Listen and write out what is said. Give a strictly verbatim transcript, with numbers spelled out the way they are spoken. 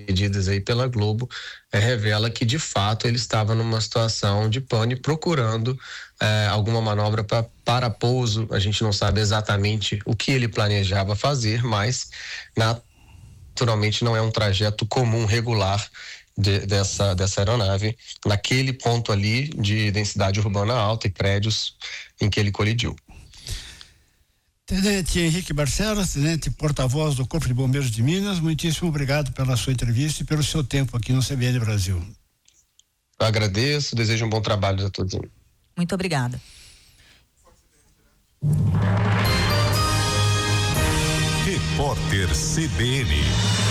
medidas aí pela Globo, é, revela que de fato ele estava numa situação de pane, procurando é, alguma manobra pra, para pouso. A gente não sabe exatamente o que ele planejava fazer, mas naturalmente não é um trajeto comum, regular de, dessa, dessa aeronave, naquele ponto ali de densidade urbana alta e prédios em que ele colidiu. Tenente Henrique Barcelos, tenente porta-voz do Corpo de Bombeiros de Minas, muitíssimo obrigado pela sua entrevista e pelo seu tempo aqui no C B N Brasil. Eu agradeço, desejo um bom trabalho a todos. Muito obrigada. Repórter C B N.